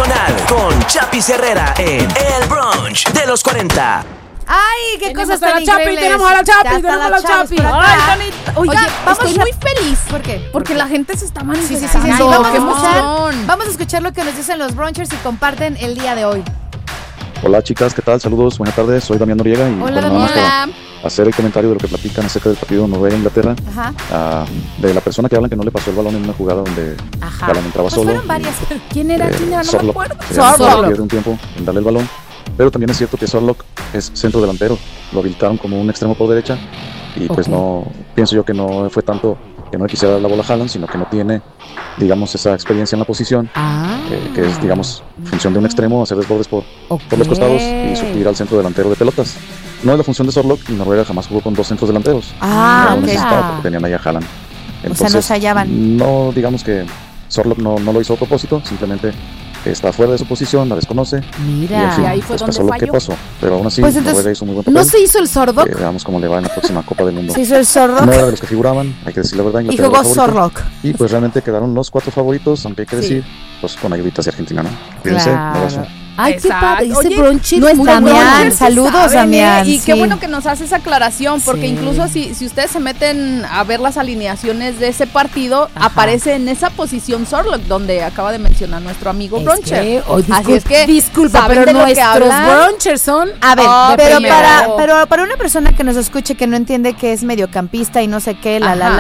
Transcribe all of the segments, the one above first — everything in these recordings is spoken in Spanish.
Nacional con Chapis Herrera en El Brunch de los 40. ¡Ay, qué cosas tan increíbles! Tenemos a la Chapi. ¡Ay, bonita! Oiga, vamos estoy muy feliz. ¿Por qué? Porque la gente se está Sí. manifestando. Vamos a escuchar lo que nos dicen los brunchers y comparten el día de hoy. Hola chicas, ¿qué tal? Saludos, buenas tardes, soy Damián Noriega y Hola, nada más Damián. para hacer el comentario de lo que platican acerca del partido Noruega-Inglaterra, de la persona que hablan que no le pasó el balón en una jugada donde Haaland entraba Pues solo. fueron varias. ¿Quién era? No me Sorlock, acuerdo. Sorlock pierde un tiempo en darle el balón, pero también es cierto que Sorlock es centro delantero, lo habilitaron como un extremo por derecha y pues no, pienso yo que no fue tanto que no quisiera dar la bola a Haaland, sino que no tiene, digamos, esa experiencia en la posición, que es, digamos, función de un extremo, hacer desbordes por los costados y suplir al centro delantero de pelotas. No es la función de Sorlock y Noruega jamás jugó con dos centros delanteros. No lo necesitaba porque tenían ahí a Haaland. Entonces, o sea, no se hallaban. No, digamos que Sorlock no lo hizo a propósito, simplemente está fuera de su posición, la desconoce. Mira, y, en fin, ahí fue donde pasó lo que falló. pasó. Pero aún así, pues entonces, Noruega hizo muy buen papel. ¿no se hizo el Sorlock? Veamos cómo le va en la próxima Copa del Mundo. Se hizo el Sorlock. No era de los que figuraban, hay que decir la verdad. Y Inglaterra jugó era favorito. Sorlock. Y pues realmente quedaron los 4 favoritos, aunque hay que decir, pues con ayuditas de Argentina, ¿no? Cuídense, un abrazo. Ay, qué padre. Ese Oye, brunch no es es Damián. Saludos, Damián. Y qué bueno que nos hace esa aclaración, porque Sí. incluso si ustedes se meten a ver las alineaciones de ese partido, aparece en esa posición Sorlock, donde acaba de mencionar nuestro amigo Bruncher. Así es que, disculpa, saben pero de lo que nuestros hablan. brunchers son. A ver, pero primero. para una persona que nos escuche que no entiende que es mediocampista y no sé qué,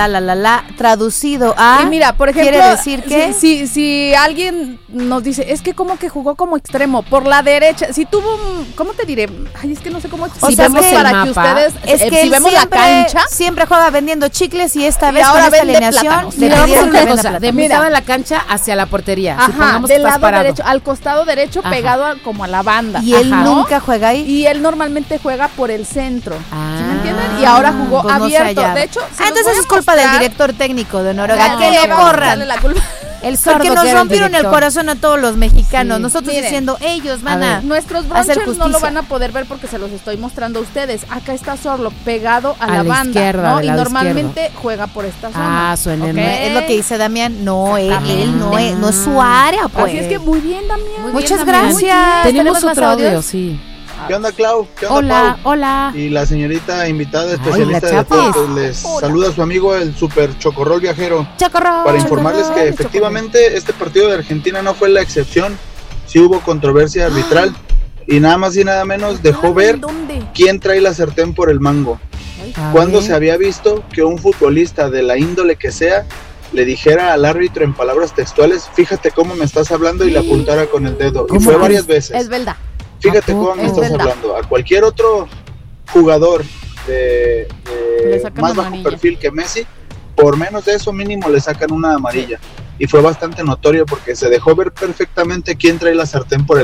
traducido a Y mira, por ejemplo, quiere decir que si alguien nos dice, es que como que jugó como extremo por la derecha, si tuvo un, ¿cómo te diré? Ay, es que no sé cómo explicarlo para que ustedes, es que si él vemos siempre, la cancha, siempre juega vendiendo chicles y esta vez ahora con esta vende alineación plátanos. le Mira, pidieron vamos a que hacer venda una cosa, plátanos. De mitad de la cancha hacia la portería. ajá, Supongamos del que estás lado parado. derecho, al costado derecho, Ajá. pegado como a la banda. Y él ¿no? nunca juega ahí. Y él normalmente juega por el centro. Ah. ¿Sí me entienden? Y ahora jugó Pues no se abierto. hallaba. De hecho, Entonces es culpa del director técnico de Noruega. No, Que lo vamos a corran. echarle la culpa. El sordo Porque que nos era rompieron el director. corazón a todos los mexicanos. Sí. Nosotros Miren, diciendo, ellos van a a... ver, Nuestros hacer brunchers no lo justicia. van a poder ver porque se los estoy mostrando a ustedes. Acá está Sorlock pegado a A la la banda, izquierda, ¿no? del Y lado normalmente juega por esta zona. Ah, suena ¿ok? Es lo que dice Damián. No, él Exactamente. no es su área, pues. Así es que muy bien, Damián. Muchas Damián. gracias. Tenemos más otro audio, audios? sí. ¿Qué onda, Clau? ¿Qué onda, Hola, Pau? hola. Y la señorita invitada la especialista de Chapis. deportes les saluda a su amigo el Super Chocorrol Viajero Chocorrol. para informarles que efectivamente este partido de Argentina no fue la excepción, sí hubo controversia arbitral y nada más y nada menos dejó ver ¿Dónde? quién trae la sartén por el mango. A Cuando ver. se había visto que un futbolista de la índole que sea le dijera al árbitro en palabras textuales, fíjate cómo me estás hablando y le apuntara con el dedo. Y ¿Cómo fue es? varias veces. Es verdad. Fíjate ¿A poco? cómo me Es estás verdad. hablando. A cualquier otro jugador Le de sacan más bajo amarilla. perfil que Messi, por menos de eso mínimo le sacan una amarilla. Y fue bastante notorio porque se dejó ver perfectamente quién trae la sartén por el